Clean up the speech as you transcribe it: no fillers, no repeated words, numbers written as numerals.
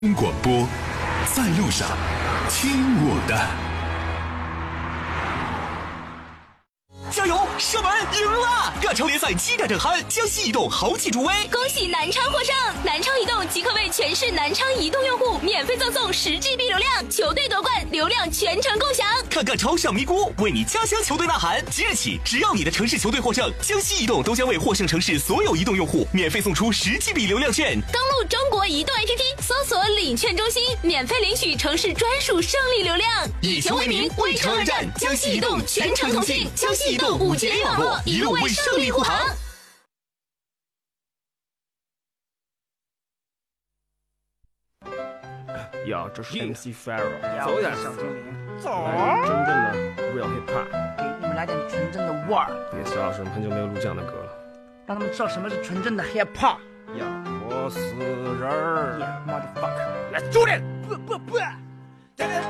广播，在路上，听我的。加油！射门赢了！亚超联赛期待正酣，江西移动豪气助威， 恭喜南昌获胜！南昌移动即刻为全市南昌移动用户免费赠送10GB 流量，球队夺冠，流量全程共享。 看看超上咪咕，为你家乡球队呐喊！即日起，只要你的城市球队获胜，江西移动都将为获胜城市所有移动用户免费送出10GB 流量券。 登录中国移动 APP， 搜索领券中心，免费领取城市专属胜利流量。 以球为名，为城而战，江西移动全程同庆，江西移动5G 网络，一路为胜利护航。 呀，这是 MC Pharaoh， 走点小精灵，走， 来真正的 real hip hop， 给你们来点纯正的味儿。 也是老师很久没有录这样的歌了， 让他们知道什么是纯正的 hip hop。 呀，我是人儿 ，Yeah motherfucker， Let's do it，不。